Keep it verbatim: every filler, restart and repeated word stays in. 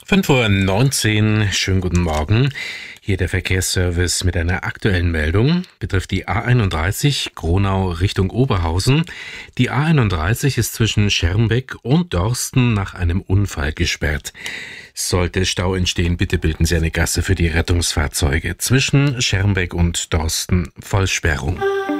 fünf Uhr neunzehn, schönen guten Morgen. Hier der Verkehrsservice mit einer aktuellen Meldung. Betrifft die A einunddreißig Gronau Richtung Oberhausen. Die A einunddreißig ist zwischen Schermbeck und Dorsten nach einem Unfall gesperrt. Sollte Stau entstehen, bitte bilden Sie eine Gasse für die Rettungsfahrzeuge. Zwischen Schermbeck und Dorsten Vollsperrung.